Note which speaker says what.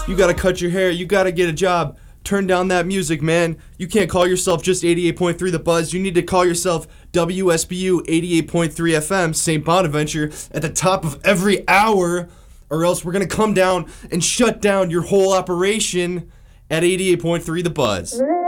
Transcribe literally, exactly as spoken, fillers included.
Speaker 1: You gotta cut your hair. You gotta get a job. Turn down that music, man. You can't call yourself just eighty-eight point three The Buzz. You need to call yourself W S B U eighty-eight point three F M, Saint Bonaventure, at the top of every hour, or else we're going to come down and shut down your whole operation at eighty-eight point three The Buzz.